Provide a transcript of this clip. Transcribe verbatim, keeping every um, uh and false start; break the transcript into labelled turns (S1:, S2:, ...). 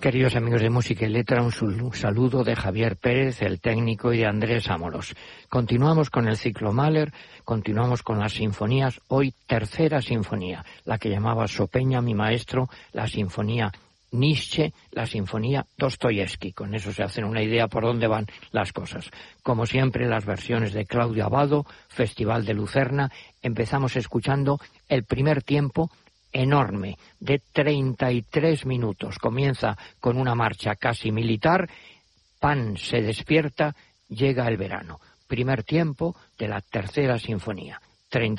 S1: Queridos amigos de Música y Letra, un saludo de Javier Pérez, el técnico, y de Andrés Ámoros. Continuamos con el ciclo Mahler, continuamos con las sinfonías, hoy tercera sinfonía, la que llamaba Sopeña, mi maestro, la sinfonía Nietzsche, la sinfonía Dostoyevsky. Con eso se hacen una idea por dónde van las cosas. Como siempre, las versiones de Claudio Abbado, Festival de Lucerna. Empezamos escuchando el primer tiempo, enorme, de treinta y tres minutos. Comienza con una marcha casi militar. Pan se despierta, llega el verano. Primer tiempo de la tercera sinfonía.